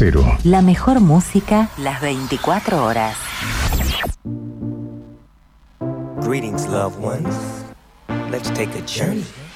Cero. La mejor música las 24 horas. Greetings, loved ones. Let's take a journey